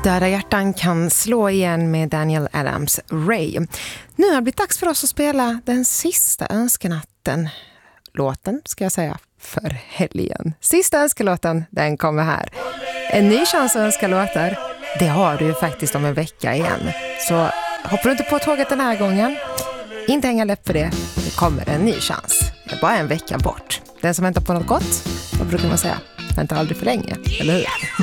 Döda hjärtan kan slå igen med Daniel Adams Ray. Nu har det blivit dags för oss att spela den sista önskenatten. Låten ska jag säga för helgen. Sista önskelåten, den kommer här. En ny chans att önska låtar, det har du ju faktiskt om en vecka igen. Så hoppar du inte på tåget den här gången, inte hänga läpp för det. Det kommer en ny chans. Det är bara en vecka bort. Den som väntar på något gott, vad brukar man säga? Väntar aldrig för länge, eller hur?